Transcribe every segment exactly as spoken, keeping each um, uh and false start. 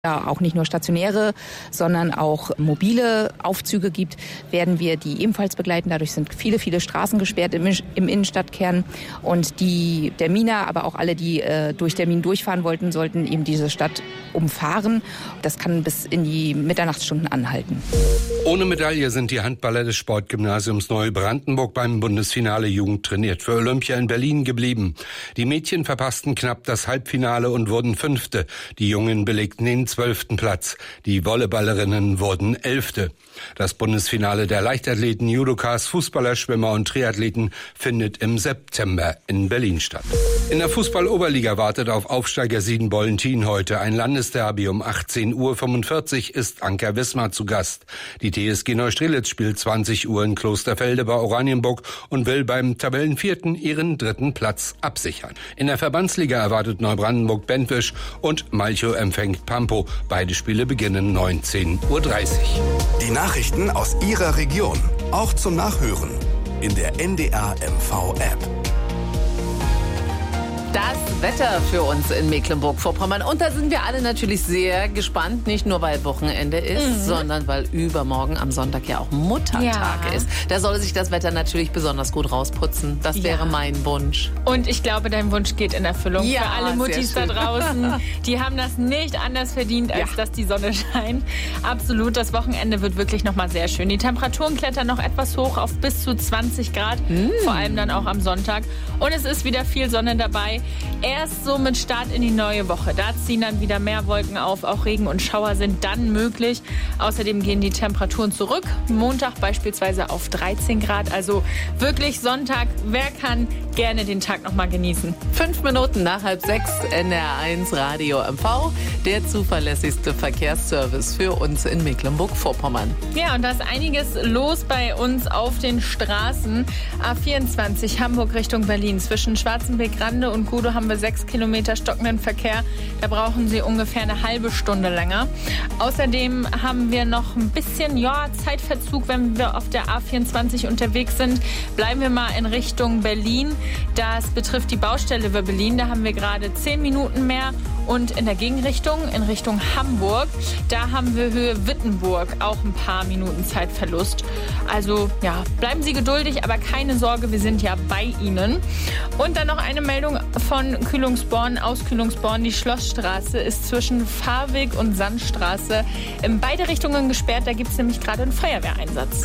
ja auch nicht nur stationäre, sondern auch mobile Aufzüge gibt, werden wir die ebenfalls begleiten. Dadurch sind viele, viele Straßen gesperrt im, im Innenstadtkern. Und die der Miner, aber auch alle, die äh, durch Termin durchfahren wollten, sollten eben diese Stadt umfahren. Das kann bis in die Mitternachtsstunden anhalten. Ohne Medaille sind die Handballer des Sportgymnasiums Neubrandenburg beim Bundesfinale Jugend trainiert für Olympia in Berlin geblieben. Die Mädchen verpassten knapp das Halbfinale und wurden Fünfte. Die Jungen belegten den zwölften Platz. Die Volleyballerinnen wurden Elfte. Das Bundesfinale der Leichtathleten, Judokas, Fußballer, Schwimmer und Triathleten findet im September in Berlin statt. In der Fußball-Oberliga wartet auf Aufsteiger Sieden-Bollentin heute ein Landesderby. Um achtzehn Uhr fünfundvierzig ist Anker Wismar zu Gast. Die T S G Neustrelitz spielt zwanzig Uhr in Klosterfelde bei Oranienburg und will beim Tabellenvierten ihren dritten Platz absichern. In der Verbandsliga erwartet Neubrandenburg Bentwisch und Malchow empfängt Pampo. Beide Spiele beginnen neunzehn Uhr dreißig. Die Nachrichten aus Ihrer Region, auch zum Nachhören in der N D R M V App. Das Wetter für uns in Mecklenburg-Vorpommern. Und da sind wir alle natürlich sehr gespannt. Nicht nur, weil Wochenende ist, mhm. sondern weil übermorgen am Sonntag ja auch Muttertag ja. ist. Da soll sich das Wetter natürlich besonders gut rausputzen. Das ja. wäre mein Wunsch. Und ich glaube, dein Wunsch geht in Erfüllung. Ja, für alle Muttis da draußen. Die haben das nicht anders verdient, als ja. dass die Sonne scheint. Absolut. Das Wochenende wird wirklich nochmal sehr schön. Die Temperaturen klettern noch etwas hoch auf bis zu zwanzig Grad. Mhm. Vor allem dann auch am Sonntag. Und es ist wieder viel Sonne dabei. Erst so mit Start in die neue Woche. Da ziehen dann wieder mehr Wolken auf. Auch Regen und Schauer sind dann möglich. Außerdem gehen die Temperaturen zurück. Montag beispielsweise auf dreizehn Grad. Also wirklich Sonntag. Wer kann, gerne den Tag noch mal genießen. Fünf Minuten nach halb sechs, N R eins Radio M V. Der zuverlässigste Verkehrsservice für uns in Mecklenburg-Vorpommern. Ja, und da ist einiges los bei uns auf den Straßen. A vierundzwanzig Hamburg Richtung Berlin. Zwischen Schwarzenbeck-Rande und Gudow haben wir sechs Kilometer stockenden Verkehr. Da brauchen Sie ungefähr eine halbe Stunde länger. Außerdem haben wir noch ein bisschen ja, Zeitverzug, wenn wir auf der A vierundzwanzig unterwegs sind. Bleiben wir mal in Richtung Berlin. Das betrifft die Baustelle über Berlin. Da haben wir gerade zehn Minuten mehr. Und in der Gegenrichtung, in Richtung Hamburg, da haben wir Höhe Wittenburg auch ein paar Minuten Zeitverlust. Also ja, bleiben Sie geduldig, aber keine Sorge, wir sind ja bei Ihnen. Und dann noch eine Meldung von Kühlungsborn aus Kühlungsborn. Die Schlossstraße ist zwischen Fahrweg und Sandstraße in beide Richtungen gesperrt. Da gibt es nämlich gerade einen Feuerwehreinsatz.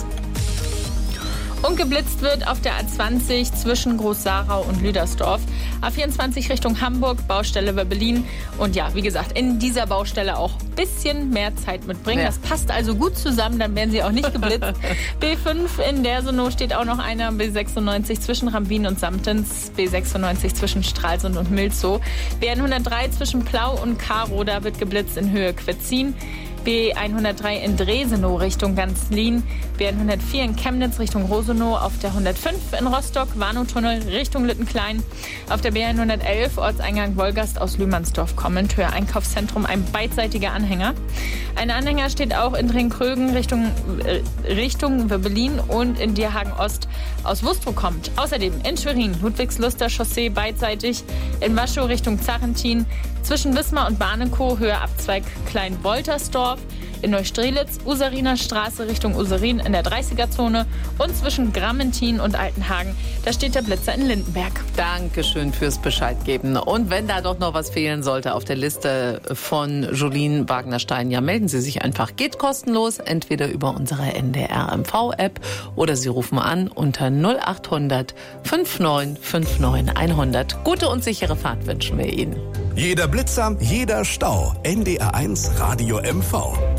Und geblitzt wird auf der A zwanzig zwischen Groß-Sarau und Lüdersdorf. A vierundzwanzig Richtung Hamburg, Baustelle über Berlin. Und ja, wie gesagt, in dieser Baustelle auch ein bisschen mehr Zeit mitbringen. Ja. Das passt also gut zusammen, dann werden Sie auch nicht geblitzt. B fünf in Dersenow steht auch noch einer. B sechsundneunzig zwischen Rambin und Samtens. B sechsundneunzig zwischen Stralsund und Milzow. B hundertdrei zwischen Plau und Karow, da wird geblitzt in Höhe Quetzin. B hundertdrei in Dresenow Richtung Ganzlin, B hundertvier in Chemnitz Richtung Rosenow, auf der hundertfünf in Rostock, Warnow-Tunnel Richtung Littenklein, auf der B hundertelf Ortseingang Wolgast aus Lühmannsdorf kommend, Höhe Einkaufszentrum, ein beidseitiger Anhänger. Ein Anhänger steht auch in Drinkrögen Richtung, äh, Richtung Berlin und in Dierhagen-Ost aus Wustrow kommt. Außerdem in Schwerin, Ludwigsluster Chaussee beidseitig, in Waschow Richtung Zarentin, zwischen Wismar und Barnekow, Höhe Abzweig Klein-Woltersdorf, in Neustrelitz, Useriner Straße Richtung Userin in der dreißiger-Zone und zwischen Grammentin und Altenhagen, da steht der Blitzer in Lindenberg. Dankeschön fürs Bescheid geben. Und wenn da doch noch was fehlen sollte auf der Liste von Jolien Wagner-Stein, ja, melden Sie sich einfach. Geht kostenlos, entweder über unsere N D R M V App oder Sie rufen an unter null acht hundert neunundfünfzig neunundfünfzig hundert. Gute und sichere Fahrt wünschen wir Ihnen. Jeder Blitzer, jeder Stau. N D R eins Radio M V.